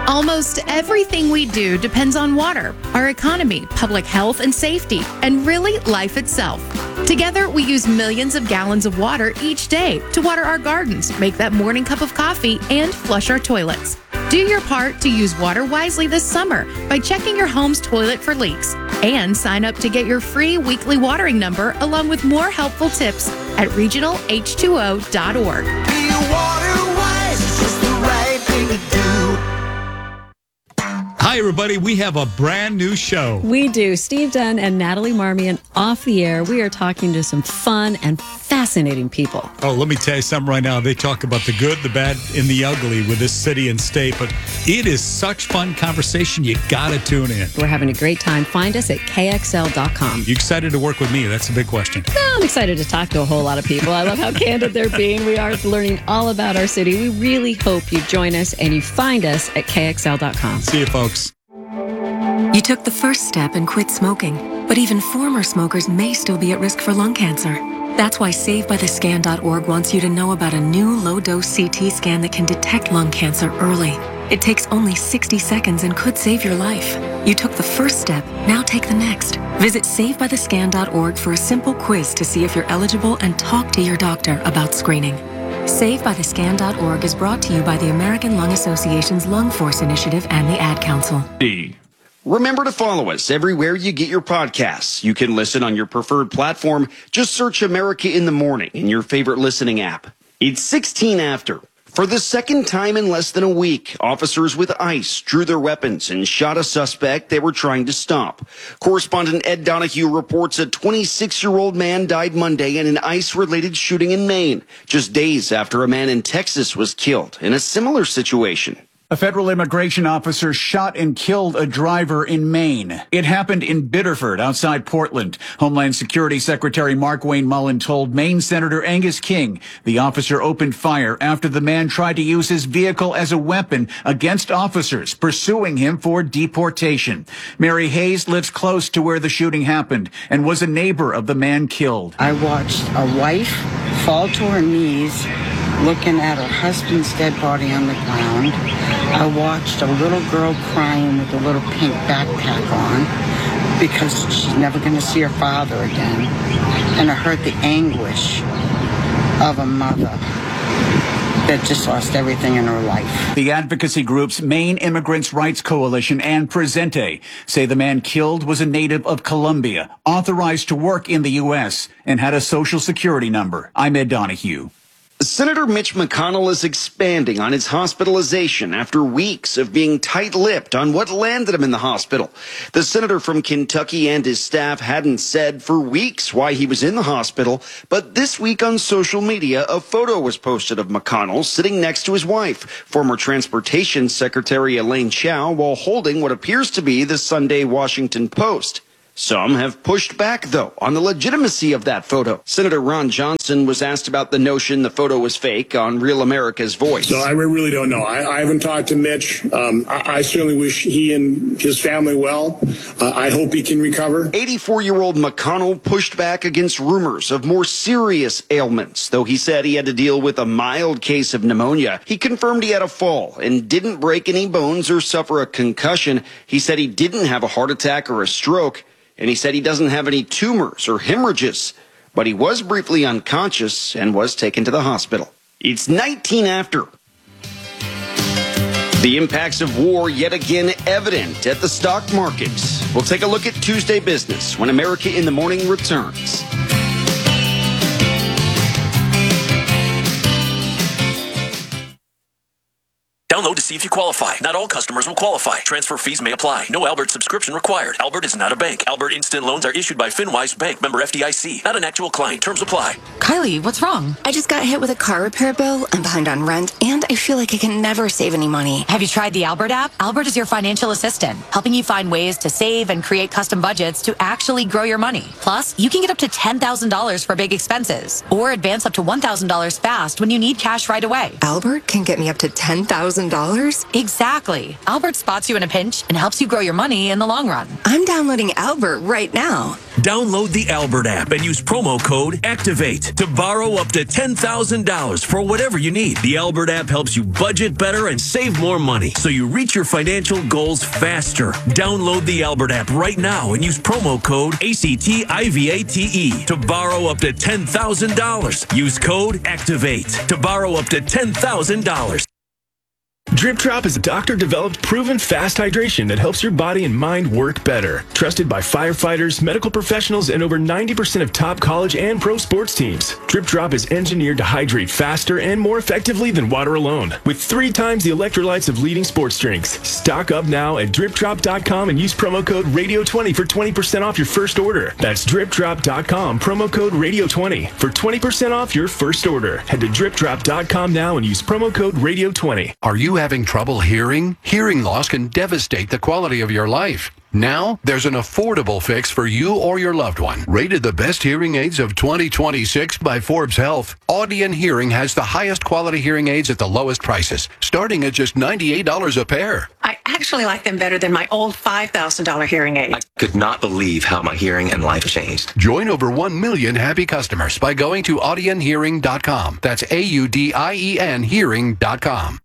Almost everything we do depends on water, our economy, public health and safety, and really life itself. Together, we use millions of gallons of water each day to water our gardens, make that morning cup of coffee, and flush our toilets. Do your part to use water wisely this summer by checking your home's toilet for leaks. And sign up to get your free weekly watering number along with more helpful tips at regionalh2o.org. Be water wise, it's just the right thing to do. Hi, everybody. We have a brand new show. We do. Steve Dunn and Natalie Marmion off the air. We are talking to some fun and fascinating people. Oh, let me tell you something right now. They talk about the good, the bad, and the ugly with this city and state, but it is such fun conversation. You got to tune in. We're having a great time. Find us at kxl.com. You excited to work with me? That's a big question. Well, I'm excited to talk to a whole lot of people. I love how candid they're being. We are learning all about our city. We really hope you join us and you find us at kxl.com. See you, folks. You took the first step and quit smoking, but even former smokers may still be at risk for lung cancer. That's why SaveByTheScan.org wants you to know about a new low-dose CT scan that can detect lung cancer early. It takes only 60 seconds and could save your life. You took the first step, now take the next. Visit SaveByTheScan.org for a simple quiz to see if you're eligible and talk to your doctor about screening. SaveByTheScan.org is brought to you by the American Lung Association's Lung Force Initiative and the Ad Council. Remember to follow us everywhere you get your podcasts. You can listen on your preferred platform. Just search America in the Morning in your favorite listening app. It's 16 after. For the second time in less than a week, officers with ICE drew their weapons and shot a suspect they were trying to stop. Correspondent Ed Donahue reports a 26-year-old man died Monday in an ICE-related shooting in Maine, just days after a man in Texas was killed in a similar situation. A federal immigration officer shot and killed a driver in Maine. It happened in Biddeford, outside Portland. Homeland Security Secretary Markwayne Mullin told Maine Senator Angus King the officer opened fire after the man tried to use his vehicle as a weapon against officers pursuing him for deportation. Mary Hayes lives close to where the shooting happened and was a neighbor of the man killed. I watched a wife fall to her knees looking at her husband's dead body on the ground. I watched a little girl crying with a little pink backpack on because she's never going to see her father again. And I heard the anguish of a mother that just lost everything in her life. The advocacy groups Maine Immigrants' Rights Coalition and Presente say the man killed was a native of Colombia, authorized to work in the U.S., and had a Social Security number. I'm Ed Donahue. Senator Mitch McConnell is expanding on his hospitalization after weeks of being tight-lipped on what landed him in the hospital. The senator from Kentucky and his staff hadn't said for weeks why he was in the hospital, but this week on social media, a photo was posted of McConnell sitting next to his wife, former Transportation Secretary Elaine Chao, while holding what appears to be the Sunday Washington Post. Some have pushed back, though, on the legitimacy of that photo. Senator Ron Johnson was asked about the notion the photo was fake on Real America's Voice. No, I really don't know. I haven't talked to Mitch. I certainly wish he and his family well. I hope he can recover. 84-year-old McConnell pushed back against rumors of more serious ailments, though he said he had to deal with a mild case of pneumonia. He confirmed he had a fall and didn't break any bones or suffer a concussion. He said he didn't have a heart attack or a stroke. And he said he doesn't have any tumors or hemorrhages, but he was briefly unconscious and was taken to the hospital. It's 19 after. The impacts of war yet again evident at the stock markets. We'll take a look at Tuesday business when America in the Morning returns. Download to see if you qualify. Not all customers will qualify. Transfer fees may apply. No Albert subscription required. Albert is not a bank. Albert Instant Loans are issued by FinWise Bank, member FDIC. Not an actual client. Terms apply. Kylie, what's wrong? I just got hit with a car repair bill. I'm behind on rent, and I feel like I can never save any money. Have you tried the Albert app? Albert is your financial assistant, helping you find ways to save and create custom budgets to actually grow your money. Plus, you can get up to $10,000 for big expenses, or advance up to $1,000 fast when you need cash right away. Albert can get me up to $10,000 $10,000? Exactly. Albert spots you in a pinch and helps you grow your money in the long run. I'm downloading Albert right now. Download the Albert app and use promo code ACTIVATE to borrow up to $10,000 for whatever you need. The Albert app helps you budget better and save more money so you reach your financial goals faster. Download the Albert app right now and use promo code ACTIVATE to borrow up to $10,000. Use code ACTIVATE to borrow up to $10,000. Drip Drop is a doctor-developed, proven fast hydration that helps your body and mind work better. Trusted by firefighters, medical professionals, and over 90% of top college and pro sports teams. Drip Drop is engineered to hydrate faster and more effectively than water alone, with 3 times the electrolytes of leading sports drinks. Stock up now at dripdrop.com and use promo code RADIO20 for 20% off your first order. That's dripdrop.com, promo code RADIO20 for 20% off your first order. Head to dripdrop.com now and use promo code RADIO20. Are you having trouble hearing? Hearing loss can devastate the quality of your life. Now, there's an affordable fix for you or your loved one. Rated the best hearing aids of 2026 by Forbes Health, Audion Hearing has the highest quality hearing aids at the lowest prices, starting at just $98 a pair. I actually like them better than my old $5,000 hearing aid. I could not believe how my hearing and life changed. Join over 1 million happy customers by going to audionhearing.com. That's AUDIEN hearing.com.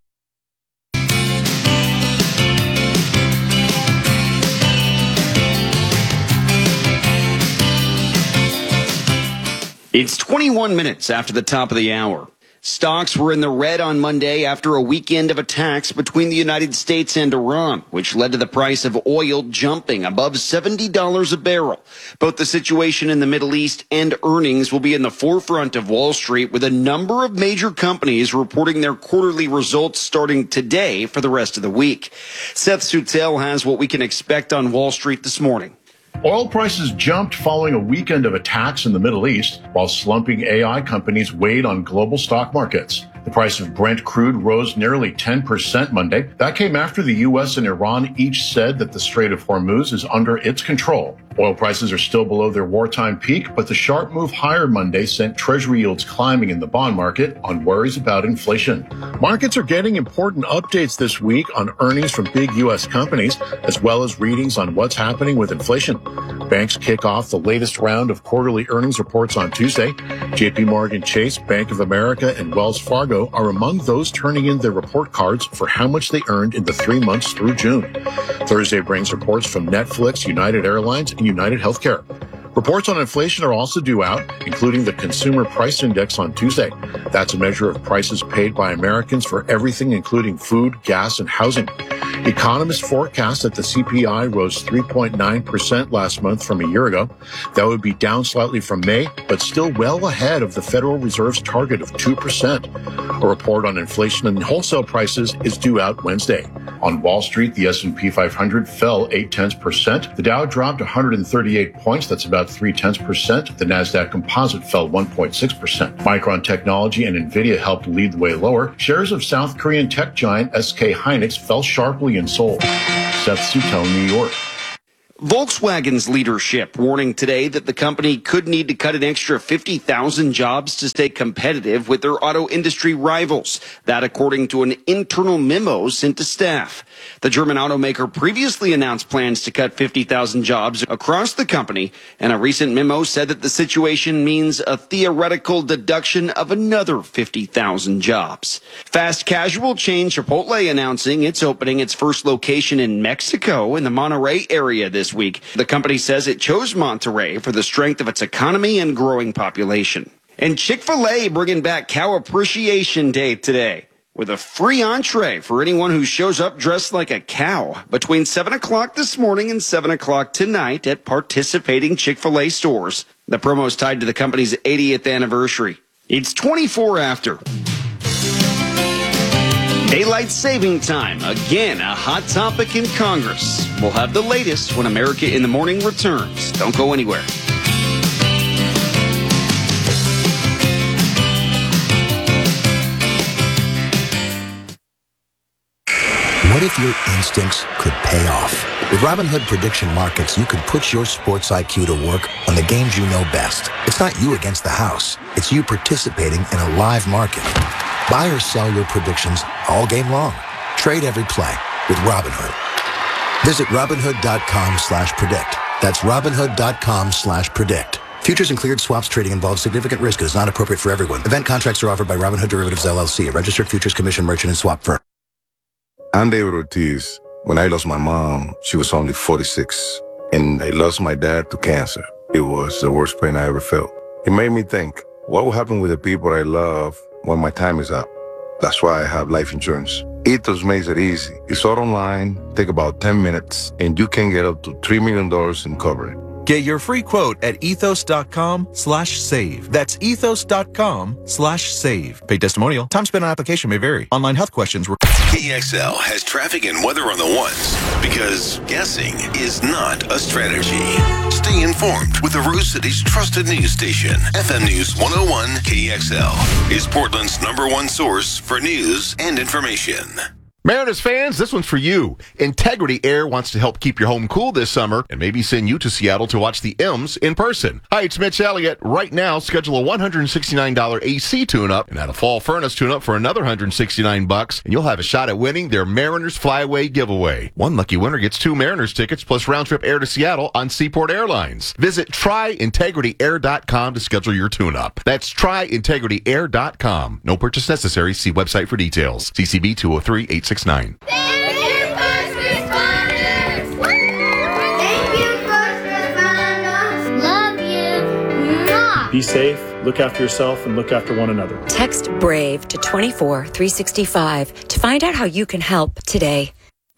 It's 21 minutes after the top of the hour. Stocks were in the red on Monday after a weekend of attacks between the United States and Iran, which led to the price of oil jumping above $70 a barrel. Both the situation in the Middle East and earnings will be in the forefront of Wall Street, with a number of major companies reporting their quarterly results starting today for the rest of the week. Seth Sutel has what we can expect on Wall Street this morning. Oil prices jumped following a weekend of attacks in the Middle East, while slumping AI companies weighed on global stock markets. The price of Brent crude rose nearly 10% Monday. That came after the U.S. and Iran each said that the Strait of Hormuz is under its control. Oil prices are still below their wartime peak, but the sharp move higher Monday sent Treasury yields climbing in the bond market on worries about inflation. Markets are getting important updates this week on earnings from big U.S. companies, as well as readings on what's happening with inflation. Banks kick off the latest round of quarterly earnings reports on Tuesday. JP Morgan Chase, Bank of America, and Wells Fargo are among those turning in their report cards for how much they earned in the 3 months through June. Thursday brings reports from Netflix, United Airlines, and United Healthcare. Reports on inflation are also due out, including the Consumer Price Index on Tuesday. That's a measure of prices paid by Americans for everything, including food, gas, and housing. Economists forecast that the CPI rose 3.9% last month from a year ago. That would be down slightly from May, but still well ahead of the Federal Reserve's target of 2%. A report on inflation and wholesale prices is due out Wednesday. On Wall Street, the S&P 500 fell 0.8%. The Dow dropped 138 points. That's about 0.3%. The NASDAQ Composite fell 1.6%. Micron Technology and NVIDIA helped lead the way lower. Shares of South Korean tech giant SK Hynix fell sharply in Seoul. Seth Sutel, New York. Volkswagen's leadership warning today that the company could need to cut an extra 50,000 jobs to stay competitive with their auto industry rivals. That according to an internal memo sent to staff. The German automaker previously announced plans to cut 50,000 jobs across the company, and a recent memo said that the situation means a theoretical deduction of another 50,000 jobs. Fast casual chain Chipotle announcing it's opening its first location in Mexico in the Monterrey area this week. The company says it chose Monterrey for the strength of its economy and growing population. And Chick-fil-A bringing back Cow Appreciation Day today, with a free entree for anyone who shows up dressed like a cow between 7 o'clock this morning and 7 o'clock tonight at participating Chick-fil-A stores. The promo is tied to the company's 80th anniversary. It's 24 after. Daylight saving time, again, a hot topic in Congress. We'll have the latest when America in the Morning returns. Don't go anywhere. What if your instincts could pay off? With Robinhood Prediction Markets, you could put your sports IQ to work on the games you know best. It's not you against the house. It's you participating in a live market. Buy or sell your predictions all game long. Trade every play with Robinhood. Visit Robinhood.com/predict. That's Robinhood.com/predict. Futures and cleared swaps trading involves significant risk and is not appropriate for everyone. Event contracts are offered by Robinhood Derivatives LLC, a registered futures commission merchant and swap firm. I'm David Ortiz. When I lost my mom, she was only 46. And I lost my dad to cancer. It was the worst pain I ever felt. It made me think, what will happen with the people I love when my time is up? That's why I have life insurance. Ethos makes it easy. It's all online, take about 10 minutes, and you can get up to $3 million in coverage. Get your free quote at ethos.com/save. That's ethos.com/save. Paid testimonial. Time spent on application may vary. Online health questions were. KXL has traffic and weather on the ones because guessing is not a strategy. Stay informed with the Rose City's trusted news station. FM News 101 KXL is Portland's #1 source for news and information. Mariners fans, this one's for you. Integrity Air wants to help keep your home cool this summer and maybe send you to Seattle to watch the M's in person. Hi, it's Mitch Elliott. Right now, schedule a $169 AC tune-up and add a fall furnace tune-up for another $169, and you'll have a shot at winning their Mariners Flyaway giveaway. One lucky winner gets 2 Mariners tickets plus round-trip air to Seattle on Seaport Airlines. Visit tryintegrityair.com to schedule your tune-up. That's tryintegrityair.com. No purchase necessary. See website for details. CCB 203-869. Thank you, first responders! Thank you, first responders! Love you! Mwah. Be safe, look after yourself, and look after one another. Text BRAVE to 24365 to find out how you can help today.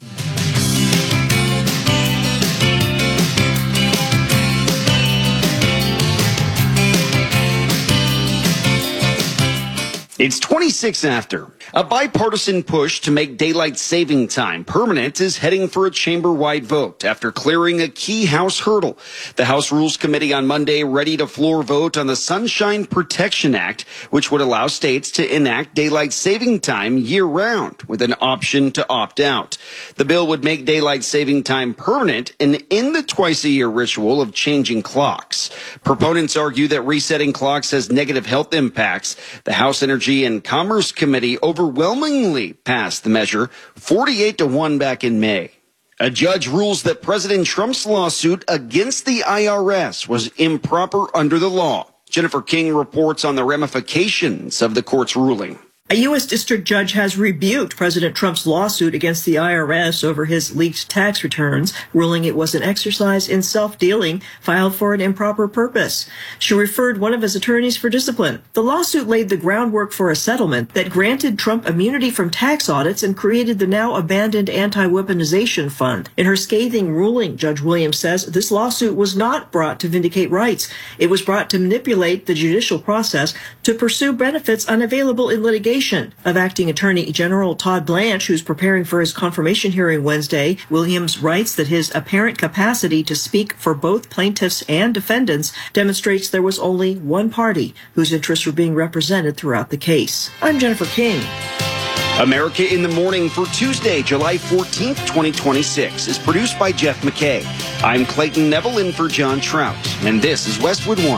It's 26 after. A bipartisan push to make daylight saving time permanent is heading for a chamber-wide vote after clearing a key House hurdle. The House Rules Committee on Monday readied a floor vote on the Sunshine Protection Act, which would allow states to enact daylight saving time year-round with an option to opt out. The bill would make daylight saving time permanent and end the twice-a-year ritual of changing clocks. Proponents argue that resetting clocks has negative health impacts. The House Energy and Commerce Committee overwhelmingly passed the measure 48-1 back in May. A judge rules that President Trump's lawsuit against the IRS was improper under the law. Jennifer King reports on the ramifications of the court's ruling. A U.S. district judge has rebuked President Trump's lawsuit against the IRS over his leaked tax returns, ruling it was an exercise in self-dealing filed for an improper purpose. She referred one of his attorneys for discipline. The lawsuit laid the groundwork for a settlement that granted Trump immunity from tax audits and created the now abandoned anti-weaponization fund. In her scathing ruling, Judge Williams says this lawsuit was not brought to vindicate rights. It was brought to manipulate the judicial process to pursue benefits unavailable in litigation. Of Acting Attorney General Todd Blanche, who's preparing for his confirmation hearing Wednesday, Williams writes that his apparent capacity to speak for both plaintiffs and defendants demonstrates there was only one party whose interests were being represented throughout the case. I'm Jennifer King. America in the Morning for Tuesday, July 14th, 2026 is produced by Jeff McKay. I'm Clayton Neville in for John Trout, and this is Westwood One.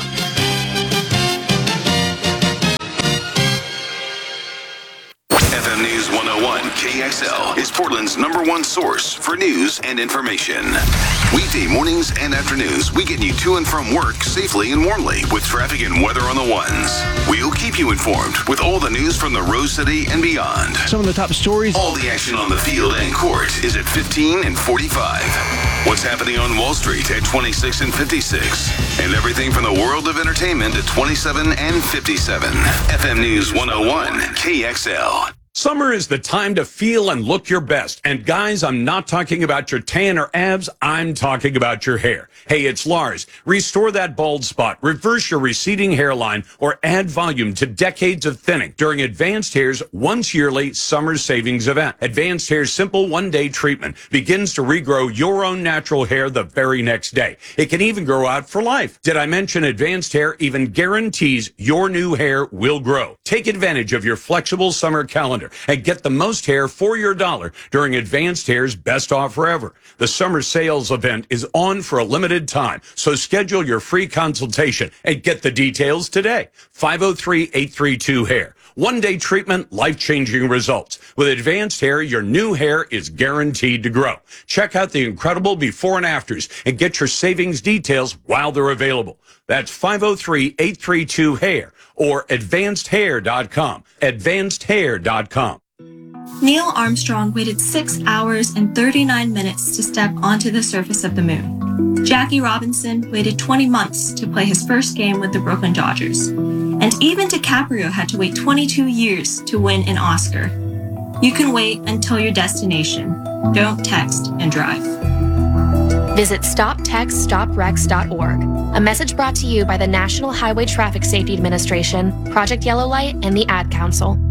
FM News 101 KXL is Portland's #1 source for news and information. Weekday mornings and afternoons, we get you to and from work safely and warmly with traffic and weather on the ones. We'll keep you informed with all the news from the Rose City and beyond. Some of the top stories. All the action on the field and court is at 15 and 45. What's happening on Wall Street at 26 and 56. And everything from the world of entertainment at 27 and 57. FM News 101 KXL. Summer is the time to feel and look your best. And guys, I'm not talking about your tan or abs. I'm talking about your hair. Hey, it's Lars. Restore that bald spot, reverse your receding hairline, or add volume to decades of thinning during Advanced Hair's once yearly summer savings event. Advanced Hair's simple one-day treatment begins to regrow your own natural hair the very next day. It can even grow out for life. Did I mention Advanced Hair even guarantees your new hair will grow? Take advantage of your flexible summer calendar and get the most hair for your dollar during Advanced Hair's best offer ever. The summer sales event is on for a limited time, so schedule your free consultation and get the details today. 503-832-HAIR One-day treatment, life-changing results. With Advanced Hair, your new hair is guaranteed to grow. Check out the incredible before and afters and get your savings details while they're available. That's 503-832-HAIR or advancedhair.com. Advancedhair.com. Neil Armstrong waited 6 hours and 39 minutes to step onto the surface of the moon. Jackie Robinson waited 20 months to play his first game with the Brooklyn Dodgers. And even DiCaprio had to wait 22 years to win an Oscar. You can wait until your destination. Don't text and drive. Visit StopTextStopWrecks.org. A message brought to you by the National Highway Traffic Safety Administration, Project Yellow Light, and the Ad Council.